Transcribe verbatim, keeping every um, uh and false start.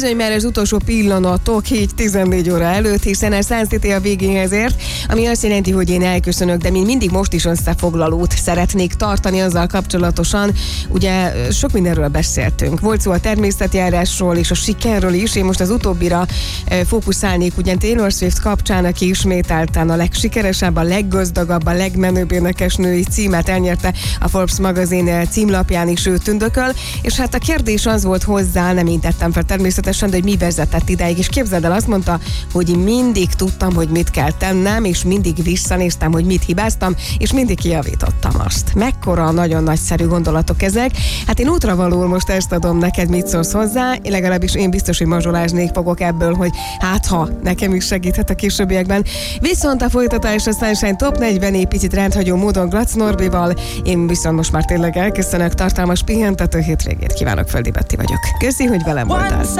Bizony már az utolsó pillanatok, így tizennégy óra előtt, hiszen a Sun City a végéhez ért, ami azt jelenti, hogy én elköszönök, de mint mindig most is összefoglalót szeretnék tartani azzal kapcsolatosan. Ugye sok mindenről beszéltünk. Volt szó a természetjárásról és a sikerről is. Én most az utóbbira fókuszálnék, ugyan Taylor Swift kapcsán, aki ismételten a legsikeresebb, a leggazdagabb, a legmenőbb énekesnői címet elnyerte a Forbes magazin címlapján is ő tündököl, és hát a kérdés az volt hozzá, nem én tettem fel természetesen, de hogy mi vezetett idáig, és képzeld el, azt mondta, hogy mindig tudtam, hogy mit kell tennem, és mindig visszanéztem, hogy mit hibáztam, és mindig kijavítottam azt. Mekkora nagyon nagyszerű gondolatok ezek. Hát én útravalóul most ezt adom neked, mit szólsz hozzá, én legalábbis én biztos, hogy mazsoláznék fogok ebből, hogy hát ha nekem is segíthet a későbbiekben. Viszont a folytatás a Sunshine Top negyven picit rendhagyó módon Glatz Norbival. Én viszont most már tényleg elköszönök, tartalmas pihentető hétvégét kívánok, Földi Betti vagyok. Köszi, hogy velem voltál.